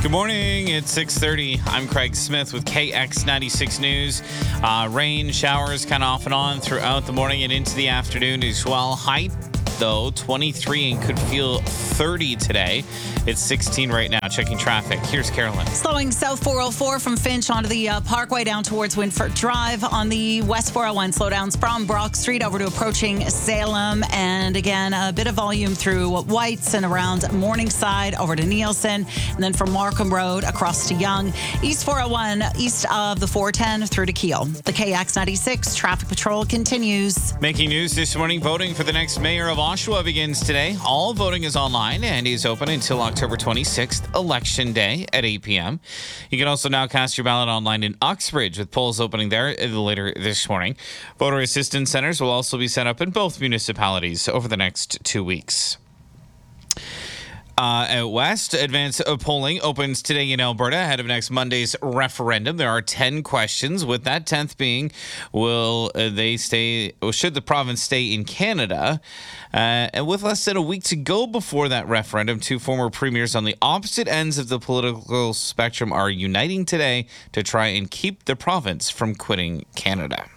Good morning. It's 6:30. I'm Craig Smith with KX96 News. Rain, showers kind of off and on throughout the morning and into the afternoon as well. High, though, 23 and could feel 30 today. It's 16 right now. Checking traffic. Here's Carolyn. Slowing south 404 from Finch onto the Parkway down towards Windford Drive. On the west 401, slowdowns from Brock Street over to approaching Salem. And again, a bit of volume through Whites and around Morningside over to Nielsen. And then from Markham Road across to Yonge. East 401, east of the 410 through to Kiel. The KX96 traffic patrol continues. Making news this morning, voting for the next mayor of Oshawa begins today. All voting is online and is open until October 26th, Election Day at 8 p.m. You can also now cast your ballot online in Uxbridge with polls opening there later this morning. Voter assistance centers will also be set up in both municipalities over the next 2 weeks. Out west, advance polling opens today in Alberta ahead of next Monday's referendum. There are 10 questions, with that 10th being, should the province stay in Canada? And with less than a week to go before that referendum, two former premiers on the opposite ends of the political spectrum are uniting today to try and keep the province from quitting Canada.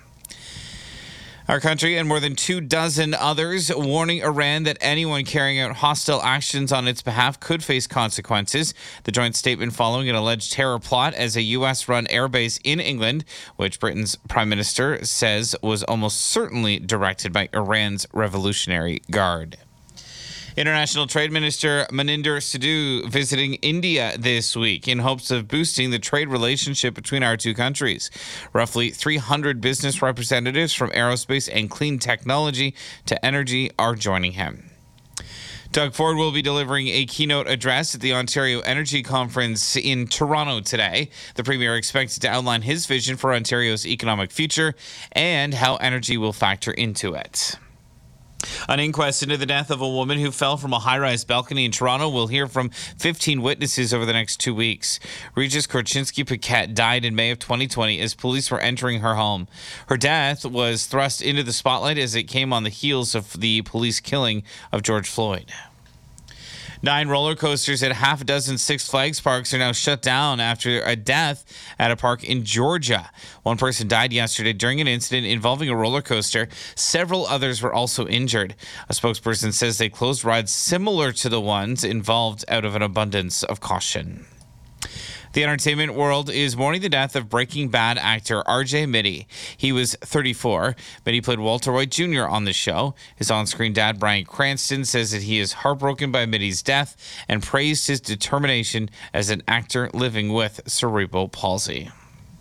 Our country and more than 24 others warning Iran that anyone carrying out hostile actions on its behalf could face consequences. The joint statement following an alleged terror plot as a U.S.-run airbase in England, which Britain's Prime Minister says was almost certainly directed by Iran's Revolutionary Guard. International Trade Minister Maninder Sidhu visiting India this week in hopes of boosting the trade relationship between our two countries. Roughly 300 business representatives from aerospace and clean technology to energy are joining him. Doug Ford will be delivering a keynote address at the Ontario Energy Conference in Toronto today. The Premier expected to outline his vision for Ontario's economic future and how energy will factor into it. An inquest into the death of a woman who fell from a high-rise balcony in Toronto will hear from 15 witnesses over the next 2 weeks. Regis Korchinski-Paquette died in May of 2020 as police were entering her home. Her death was thrust into the spotlight as it came on the heels of the police killing of George Floyd. 9 roller coasters at half a dozen Six Flags parks are now shut down after a death at a park in Georgia. One person died yesterday during an incident involving a roller coaster. Several others were also injured. A spokesperson says they closed rides similar to the ones involved out of an abundance of caution. The entertainment world is mourning the death of Breaking Bad actor R.J. Mitte. He was 34. Mitte played Walter White Jr. on the show. His on-screen dad, Bryan Cranston, says that he is heartbroken by Mitte's death and praised his determination as an actor living with cerebral palsy.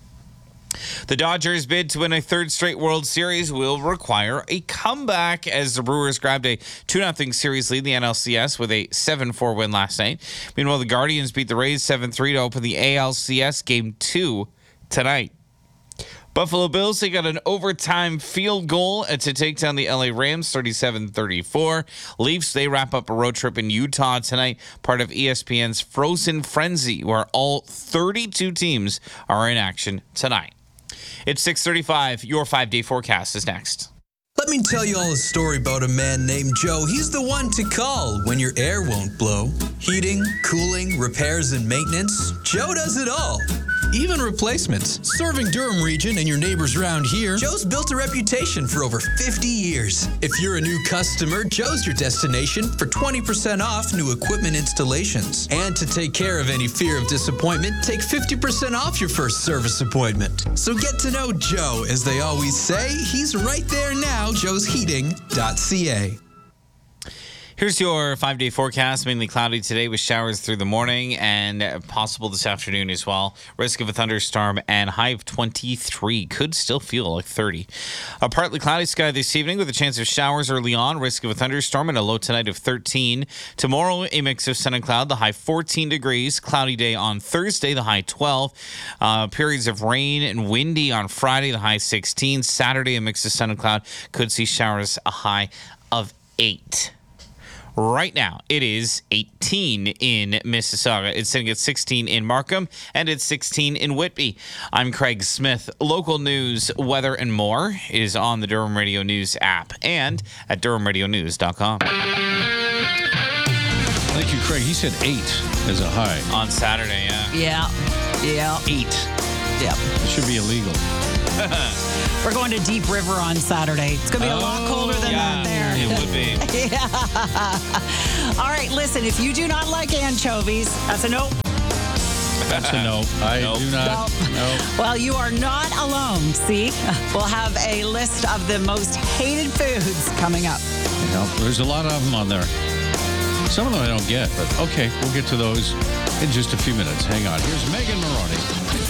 The Dodgers' bid to win a third straight World Series will require a comeback as the Brewers grabbed a 2-0 series lead in the NLCS with a 7-4 win last night. Meanwhile, the Guardians beat the Rays 7-3 to open the ALCS Game 2 tonight. Buffalo Bills, they got an overtime field goal to take down the LA Rams 37-34. Leafs, they wrap up a road trip in Utah tonight, part of ESPN's Frozen Frenzy, where all 32 teams are in action tonight. It's 6:35. Your 5-day forecast is next. Let me tell you all a story about a man named Joe. He's the one to call when your air won't blow. Heating, cooling, repairs, and maintenance. Joe does it all. Even replacements. Serving Durham region and your neighbors around here, Joe's built a reputation for over 50 years. If you're a new customer, Joe's your destination for 20% off new equipment installations. And to take care of any fear of disappointment, take 50% off your first service appointment. So get to know Joe. As they always say, he's right there now, joesheating.ca. Here's your 5-day forecast. Mainly cloudy today with showers through the morning and possible this afternoon as well. Risk of a thunderstorm and high of 23. Could still feel like 30. A partly cloudy sky this evening with a chance of showers early on. Risk of a thunderstorm and a low tonight of 13. Tomorrow, a mix of sun and cloud. The high 14 degrees. Cloudy day on Thursday. The high 12. Periods of rain and windy on Friday. The high 16. Saturday, a mix of sun and cloud. Could see showers. A high of 8. Right now, it is 18 in Mississauga. It's sitting at 16 in Markham, and it's 16 in Whitby. I'm Craig Smith. Local news, weather, and more is on the Durham Radio News app and at durhamradionews.com. Thank you, Craig. He said 8 as a high. On Saturday, yeah. Yeah. 8. Yep. It should be illegal. We're going to Deep River on Saturday. It's going to be a lot colder than that there. It would be. Yeah. All right, listen, if you do not like anchovies, that's a nope. That's a no. I do not. No. Well, you are not alone. See, we'll have a list of the most hated foods coming up. There's a lot of them on there. Some of them I don't get, but okay, we'll get to those in just a few minutes. Hang on. Here's Megan Maroney.